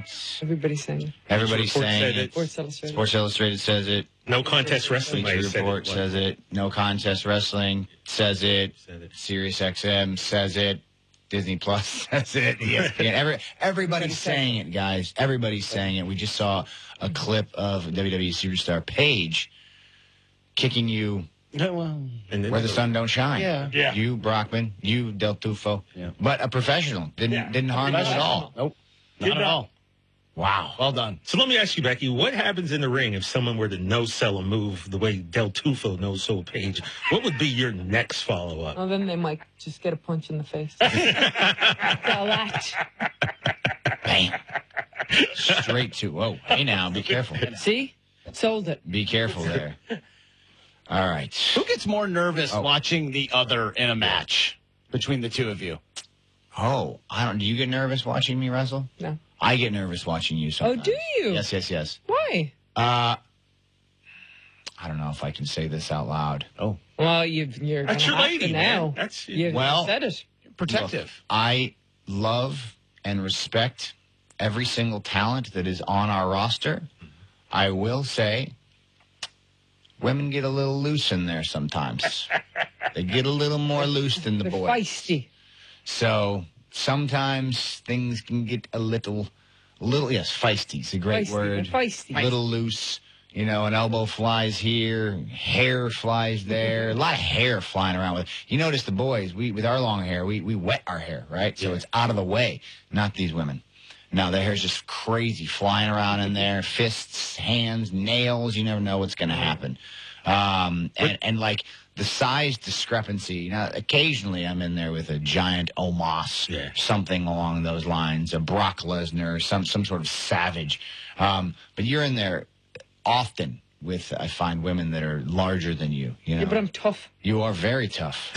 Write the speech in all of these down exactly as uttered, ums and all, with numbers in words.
it. Everybody's saying it. Everybody's saying it. Sports Illustrated. Sports Illustrated says it. No Contest Wrestling Bleacher Report said it. says it. No Contest Wrestling says it. Said it. Sirius X M says it. Disney Plus says it. E S P N. Every, everybody's saying it, guys. Everybody's saying it. We just saw a clip of W W E superstar Paige kicking you Well, And then where the sun don't shine. Yeah. Yeah. You, Brockman. You, Del Tufo. Yeah. But a professional. Didn't Yeah. didn't harm you at all. Nope. Not Did at not. all. Wow. Well done. So let me ask you, Becky, what happens in the ring if someone were to no-sell a move the way Del Tufo no-sold Paige? What would be your next follow-up? Well, then they might just get a punch in the face. That's all that. Bam. Straight to, whoa. Hey now, be careful. See? Sold it. Be careful there. All right. Who gets more nervous Oh. watching the other in a match between the two of you? Oh, I don't. Do you get nervous watching me wrestle? No. I get nervous watching you sometimes. Oh, do you? Yes, yes, yes. Why? Uh, I don't know if I can say this out loud. Oh, Well, you've, you're That's gonna your have lady, to man. now. That's You've Well- said it. protective. Look, I love and respect every single talent that is on our roster. I will say, women get a little loose in there sometimes. They get a little more loose than the They're boys. feisty. So sometimes things can get a little, a little, yes, feisty is a great Feisty, word. they're feisty. A little loose. You know, an elbow flies here, hair flies there, a lot of hair flying around with. You notice the boys, we with our long hair, we, we wet our hair, right? So Yeah. it's out of the way. Not these women. No, their hair's just crazy flying around in there, fists, hands, nails. You never know what's going to happen. Um, and, and like the size discrepancy, you know, occasionally I'm in there with a giant Omos, Yeah. something along those lines, a Brock Lesnar, some some sort of savage. Um, but you're in there often with, I find, women that are larger than you. You know, Yeah, but I'm tough. you are very tough.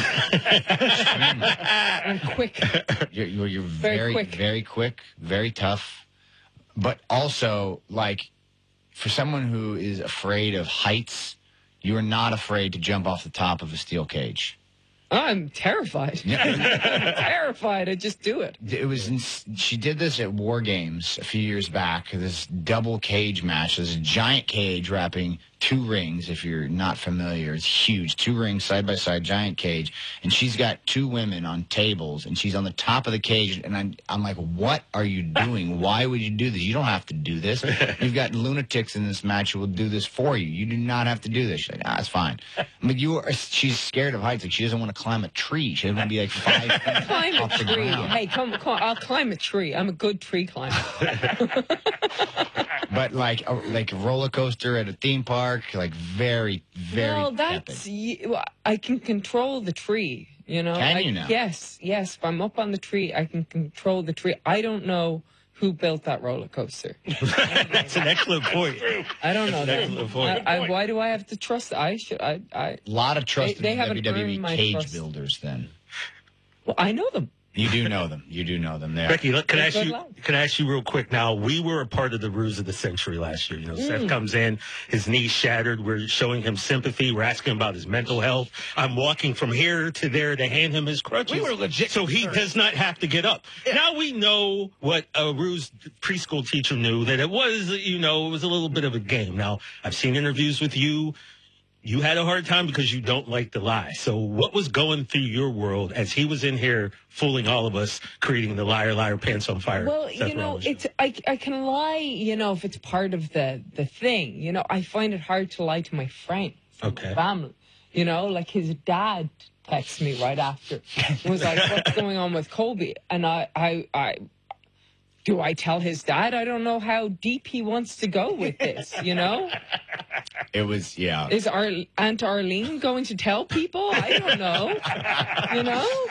I'm quick. You're, you're, you're Very very, quick. very quick, very tough. But also, like, for someone who is afraid of heights, you are not afraid to jump off the top of a steel cage. I'm terrified. I'm terrified. I just do it. It was in, she did this at War Games a few years back. This double cage match. There's a giant cage wrapping two rings. If you're not familiar, it's huge. Two rings side by side, giant cage. And she's got two women on tables, and she's on the top of the cage. And I'm, I'm like, what are you doing? Why would you do this? You don't have to do this. You've got lunatics in this match who will do this for you. You do not have to do this. She's like, ah, it's fine. But you are. She's scared of heights. Like she doesn't want to climb a tree. She doesn't want to be like five feet Climb a off the tree. ground. Hey, come, come. I'll climb a tree. I'm a good tree climber. But like a, like a roller coaster at a theme park, like very, very Well, tepid. that's y- well, I can control the tree. You know. Can I, you now? Yes, yes. If I'm up on the tree, I can control the tree. I don't know who built that roller coaster. That's an excellent point. I don't know. That's an that. excellent point. I, I, why do I have to trust? I should. I. I. A lot of trust They- they in haven't W W E earned my cage trust. builders. Then Well, I know them. you do know them. You do know them. There. Becky, look, can I ask Good you? luck. Can I ask you real quick? Now, we were a part of the ruse of the century last year. You know, Seth comes in, his knees shattered. We're showing him sympathy. We're asking about his mental health. I'm walking from here to there to hand him his crutches. We were legit so he concerned. does not have to get up. Now we know what a ruse preschool teacher knew, that it was, you know, it was a little bit of a game. Now, I've seen interviews with you. You had a hard time because you don't like to lie. So what was going through your world as he was in here fooling all of us, creating the liar, liar, pants on fire? Well, Seth you know, Rollins show? it's I, I can lie, you know, if it's part of the the thing. You know, I find it hard to lie to my friends, Okay. my family. You know, like his dad texted me right after. It was like, "What's going on with Kobe?" And I, I, I, do I tell his dad? I don't know how deep he wants to go with this. You know, It was yeah. is our Aunt Arlene going to tell people? I don't know. You know,